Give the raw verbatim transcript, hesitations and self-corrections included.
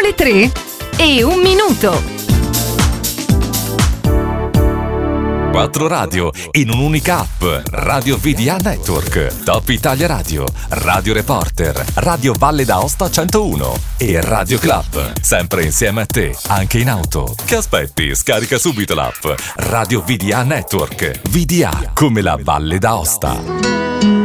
le tre e un minuto. Quattro radio in un'unica app. Radio V D A Network, Top Italia Radio, Radio Reporter, Radio Valle d'Aosta centouno e Radio Club. Sempre insieme a te, anche in auto. Che aspetti? Scarica subito l'app Radio V D A Network. V D A come la Valle d'Aosta.